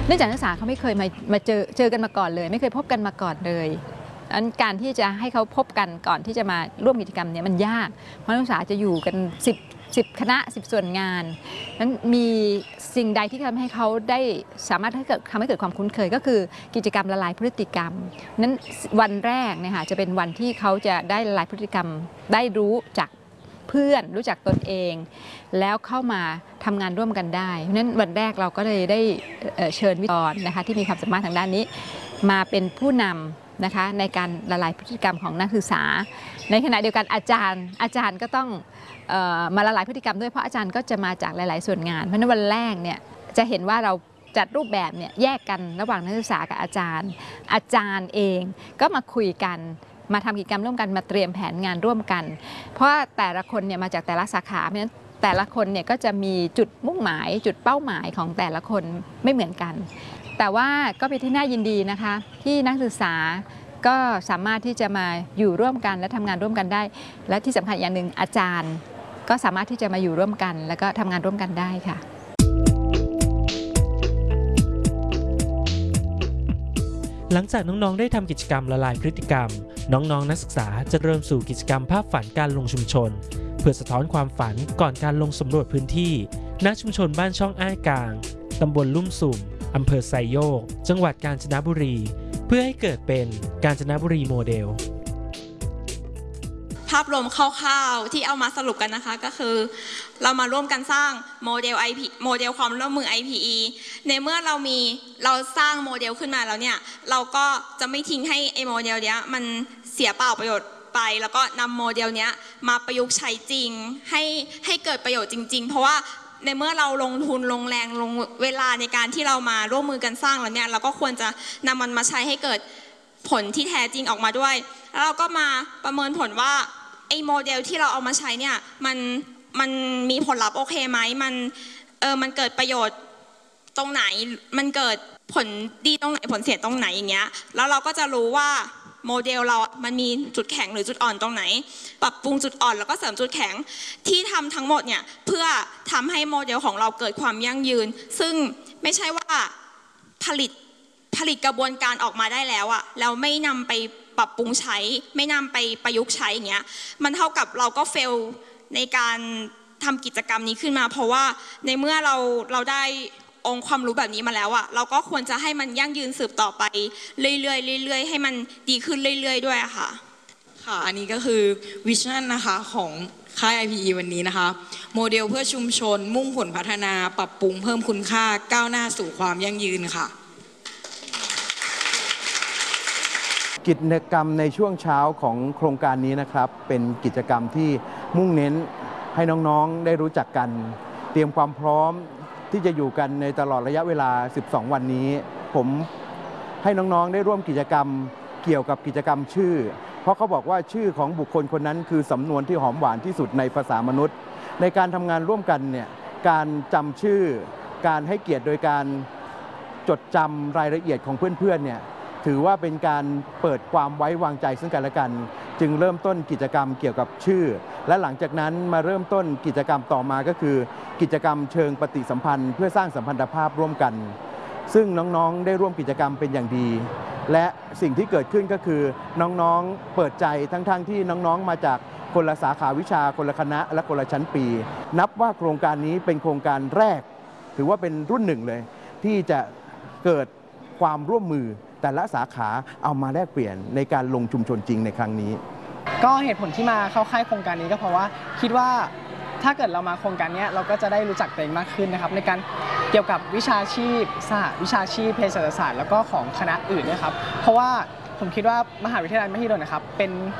เนื่องจากนักศึกษาเขาไม่เคยมาเจอกันมาก่อนเลยไม่เคยพบกันมาก่อนเลยอันการที่จะให้เขาพบกันก่อนที่จะมาร่วมกิจกรรมเนี่ยมันยากเพราะนักศึกษาจะอยู่กัน10คณะ10ส่วนงานนั้นมีสิ่งใดที่ทำให้เขาได้สามารถทำให้เกิดความคุ้นเคยก็คือกิจกรรมละลายพฤติกรรมนั้นวันแรกเนี่ยค่ะจะเป็นวันที่เขาจะได้ละลายพฤติกรรมได้รู้จักเพื่อนรู้จักตนเองแล้วเข้ามาทำงานร่วมกันได้เพราะฉะนั้นวันแรกเราก็เลยได้เชิญวิทยากรนะคะที่มีความสามารถทางด้านนี้มาเป็นผู้นำนะคะในการละลายพฤติกรรมของนักศึกษาในขณะเดียวกันอาจารย์ก็ต้องมาละลายพฤติกรรมด้วยเพราะอาจารย์ก็จะมาจากหลายๆส่วนงานเพราะฉะนั้นวันแรกเนี่ยจะเห็นว่าเราจัดรูปแบบเนี่ยแยกกันระหว่างนักศึกษากับอาจารย์เองก็มาคุยกันมาทำกิจกรรมร่วมกันมาเตรียมแผนงานร่วมกันเพราะแต่ละคนเนี่ยมาจากแต่ละสาขาเพราะฉะนั้นแต่ละคนเนี่ยก็จะมีจุดมุ่งหมายจุดเป้าหมายของแต่ละคนไม่เหมือนกันแต่ว่าก็เป็นที่น่ายินดีนะคะที่นักศึกษาก็สามารถที่จะมาอยู่ร่วมกันและทำงานร่วมกันได้และที่สำคัญอย่างหนึ่งอาจารย์ก็สามารถที่จะมาอยู่ร่วมกันแล้วก็ทำงานร่วมกันได้ค่ะหลังจากน้องๆได้ทำกิจกรรมละลายพฤติกรรมน้องๆนักศึกษาจะเริ่มสู่กิจกรรมภาพฝันการลงชุมชนเพื่อสะท้อนความฝันก่อนการลงสำรวจพื้นที่ณชุมชนบ้านช่องอ้ายกลางตำบลลุ่มสุ่มอำเภอไซโยกจังหวัดกาญจนบุรีเพื่อให้เกิดเป็นกาญจนบุรีโมเดลภาพรวมคร่าวๆที่เอามาสรุปกันนะคะก็คือเรามาร่วมกันสร้างโมเดลความร่วมมือ IPE ในเมื่อเราสร้างโมเดลขึ้นมาแล้วเนี่ยเราก็จะไม่ทิ้งให้ไอ้โมเดลเนี้ยมันเสียเปล่าประโยชน์ไปแล้วก็นำโมเดลเนี้ยมาประยุกต์ใช้จริงให้เกิดประโยชน์จริงๆเพราะว่าในเมื่อเราลงทุนลงแรงลงเวลาในการที่เรามาร่วมมือกันสร้างแล้วเนี่ยเราก็ควรจะนำมันมาใช้ให้เกิดผลที่แท้จริงออกมาด้วยแล้วเราก็มาประเมินผลว่าไอ้โมเดลที่เราเอามาใช้เนี่ยมันมีผลลัพธ์โอเคไหมมันเกิดประโยชน์ตรงไหนมันเกิดผลดีตรงไหนผลเสียตรงไหนอย่างเงี้ยแล้วเราก็จะรู้ว่าโมเดลเรามันมีจุดแข็งหรือจุดอ่อนตรงไหนปรับปรุงจุดอ่อนแล้วก็เสริมจุดแข็งที่ทำทั้งหมดเนี่ยเพื่อทำให้โมเดลของเราเกิดความยั่งยืนซึ่งไม่ใช่ว่าผลิตกระบวนการออกมาได้แล้วอะแล้วไม่นำไปปรับปรุงใช้ไม่นำไปประยุกต์ใช้อย่างเงี้ยมันเท่ากับเราก็เฟลในการทำกิจกรรมนี้ขึ้นมาเพราะว่าในเมื่อเราได้องค์ความรู้แบบนี้มาแล้วอะเราก็ควรจะให้มันยั่งยืนสืบต่อไปเรื่อยๆให้มันดีขึ้นเรื่อยๆด้วยค่ะอันนี้ก็คือวิชั่นนะคะของค่าย IPE วันนี้นะคะโมเดลเพื่อชุมชนมุ่งผลพัฒนาปรับปรุงเพิ่มคุณค่าก้าวหน้าสู่ความยั่งยืนค่ะกิจกรรมในช่วงเช้าของโครงการนี้นะครับเป็นกิจกรรมที่มุ่งเน้นให้น้องๆได้รู้จักกันเตรียมความพร้อมที่จะอยู่กันในตลอดระยะเวลา12วันนี้ผมให้น้องๆได้ร่วมกิจกรรมเกี่ยวกับกิจกรรมชื่อเพราะเขาบอกว่าชื่อของบุคคลคนนั้นคือสำนวนที่หอมหวานที่สุดในภาษามนุษย์ในการทำงานร่วมกันเนี่ยการจำชื่อการให้เกียรติโดยการจดจำรายละเอียดของเพื่อนๆเนี่ยถือว่าเป็นการเปิดความไว้วางใจซึ่งกันและกันจึงเริ่มต้นกิจกรรมเกี่ยวกับชื่อและหลังจากนั้นมาเริ่มต้นกิจกรรมต่อมาก็คือกิจกรรมเชิงปฏิสัมพันธ์เพื่อสร้างสัมพันธภาพร่วมกันซึ่งน้องๆได้ร่วมกิจกรรมเป็นอย่างดีและสิ่งที่เกิดขึ้นก็คือน้องๆเปิดใจทั้งที่น้องๆมาจากคนละสาขาวิชาคนละคณะและคนละชั้นปีนับว่าโครงการนี้เป็นโครงการแรกถือว่าเป็นรุ่นหนึ่งเลยที่จะเกิดความร่วมมือแต่ละสาขาเอามาแลกเปลี่ยนในการลงชุมชนจริงในครั้งนี้ก็เหตุผลที่มาเข้าค่ายโครงการนี้ก็เพราะว่าคิดว่าถ้าเกิดเรามาโครงการนี้เราก็จะได้รู้จักตัวเองมากขึ้นนะครับในการเกี่ยวกับวิชาชีพสหวิชาชีพเภสัชศาสตร์แล้วก็ของคณะอื่นนะครับเพราะว่าผมคิดว่ามหาวิทยาลัยมหิดลนะครับเป็น